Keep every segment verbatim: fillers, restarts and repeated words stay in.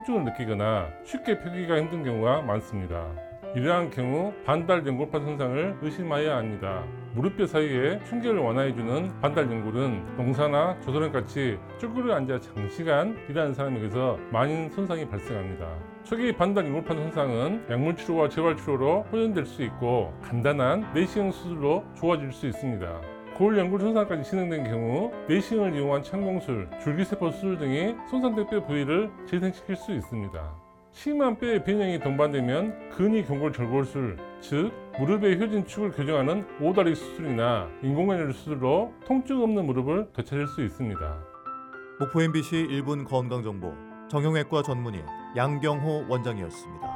통증을 느끼거나 쉽게 펴기가 힘든 경우가 많습니다. 이러한 경우 반달 연골판 손상을 의심해야 합니다. 무릎뼈 사이에 충격을 완화해주는 반달 연골은 농사나 조선원같이 쭈그려 앉아 장시간 일하는 사람에게서 많은 손상이 발생합니다. 초기 반달 연골판 손상은 약물 치료와 재활 치료로 호전될 수 있고 간단한 내시경 수술로 좋아질 수 있습니다. 고울 연골 손상까지 진행된 경우 내시경을 이용한 창공술, 줄기세포 수술 등이 손상된 뼈 부위를 재생시킬 수 있습니다. 심한 뼈의 변형이 동반되면 근위 경골 절골술, 즉 무릎의 효진축을 교정하는 오다리 수술이나 인공관절 수술로 통증 없는 무릎을 되찾을 수 있습니다. 목포 엠비씨 일 분 건강정보 정형외과 전문의 양경호 원장이었습니다.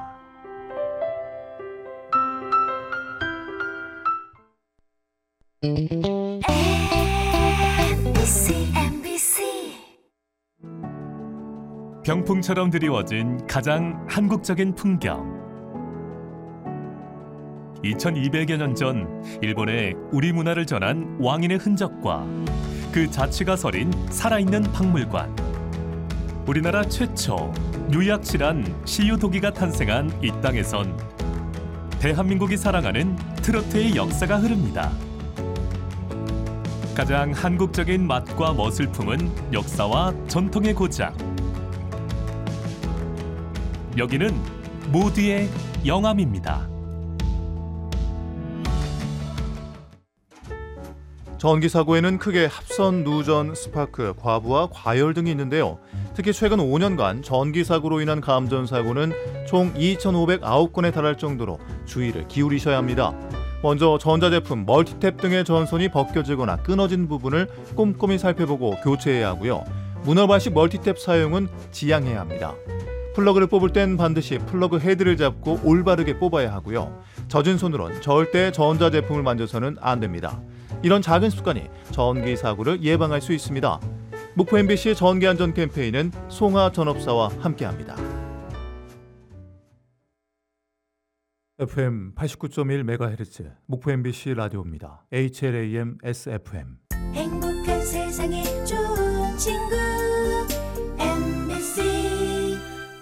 엠비씨 엠비씨 병풍처럼 드리워진 가장 한국적인 풍경. 이천이백여 년 전 일본에 우리 문화를 전한 왕인의 흔적과 그 자취가 서린 살아있는 박물관. 우리나라 최초 유약실한 시유도기가 탄생한 이 땅에선 대한민국이 사랑하는 트로트의 역사가 흐릅니다. 가장 한국적인 맛과 멋을 품은 역사와 전통의 고장. 여기는 모두의 영암입니다. 전기 사고에는 크게 합선, 누전, 스파크, 과부하, 과열 등이 있는데요. 특히 최근 오 년간 전기 사고로 인한 감전 사고는 총 이천오백구 건에 달할 정도로 주의를 기울이셔야 합니다. 먼저 전자제품, 멀티탭 등의 전선이 벗겨지거나 끊어진 부분을 꼼꼼히 살펴보고 교체해야 하고요. 문어발식 멀티탭 사용은 지양해야 합니다. 플러그를 뽑을 땐 반드시 플러그 헤드를 잡고 올바르게 뽑아야 하고요. 젖은 손으론 절대 전자제품을 만져서는 안 됩니다. 이런 작은 습관이 전기 사고를 예방할 수 있습니다. 목포 엠비씨의 전기안전 캠페인은 송하 전업사와 함께합니다. 에프엠 팔십구 점 일 메가헤르츠 목포 엠비씨 라디오입니다. 에이치엘에이엠 에스에프엠. 행복한 세상에 좋은 친구 엠비씨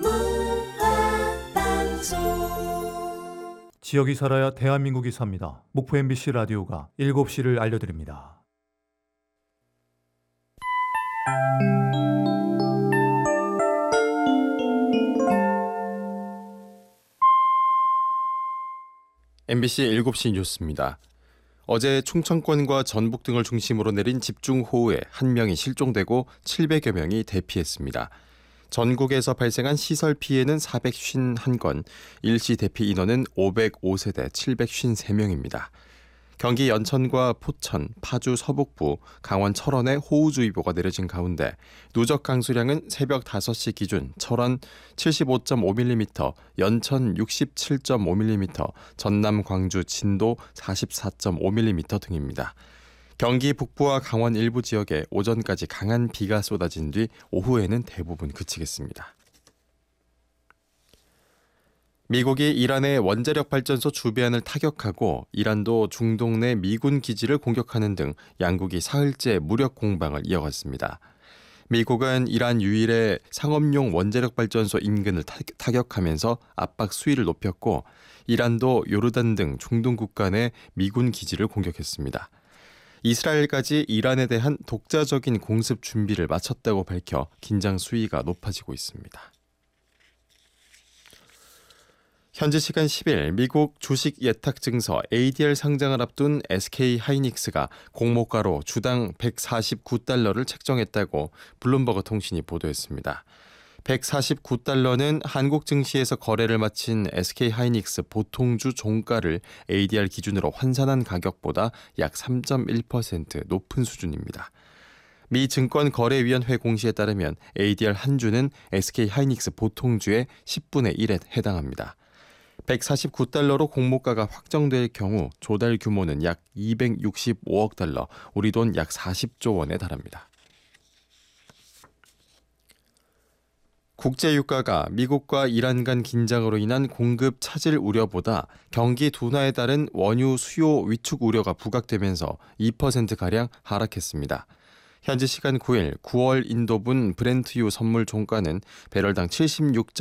문화방송. 지역이 살아야 대한민국이 삽니다. 목포 엠비씨 라디오가 일곱 시를 알려드립니다. 엠비씨 일곱 시 뉴스입니다. 어제 충청권과 전북 등을 중심으로 내린 집중호우에 한 명이 실종되고 칠백여 명이 대피했습니다. 전국에서 발생한 시설 피해는 사백오십일 건, 일시 대피 인원은 오백오 세대 칠백오십삼 명입니다. 경기 연천과 포천, 파주 서북부, 강원 철원에 호우주의보가 내려진 가운데 누적 강수량은 새벽 다섯 시 기준 철원 칠십오 점 오 밀리미터, 연천 육십칠 점 오 밀리미터, 전남 광주 진도 사십사 점 오 밀리미터 등입니다. 경기 북부와 강원 일부 지역에 오전까지 강한 비가 쏟아진 뒤 오후에는 대부분 그치겠습니다. 미국이 이란의 원자력 발전소 주변을 타격하고 이란도 중동 내 미군 기지를 공격하는 등 양국이 사흘째 무력 공방을 이어갔습니다. 미국은 이란 유일의 상업용 원자력 발전소 인근을 타격하면서 압박 수위를 높였고 이란도 요르단 등 중동 국가 내 미군 기지를 공격했습니다. 이스라엘까지 이란에 대한 독자적인 공습 준비를 마쳤다고 밝혀 긴장 수위가 높아지고 있습니다. 현지 시간 십 일 미국 주식 예탁 증서 에이디알 상장을 앞둔 에스케이하이닉스가 공모가로 주당 백사십구 달러를 책정했다고 블룸버그 통신이 보도했습니다. 백사십구 달러는 한국 증시에서 거래를 마친 에스케이하이닉스 보통주 종가를 에이디알 기준으로 환산한 가격보다 약 삼 점 일 퍼센트 높은 수준입니다. 미 증권거래위원회 공시에 따르면 에이디알 한 주는 에스케이하이닉스 보통주의 십분의 일에 해당합니다. 백사십구 달러로 공모가가 확정될 경우 조달 규모는 약 이백육십오억 달러, 우리 돈 약 사십조 원에 달합니다. 국제유가가 미국과 이란 간 긴장으로 인한 공급 차질 우려보다 경기 둔화에 따른 원유 수요 위축 우려가 부각되면서 이 퍼센트가량 하락했습니다. 현지 시간 구 일 구월 인도분 브렌트유 선물 종가는 배럴당 칠십육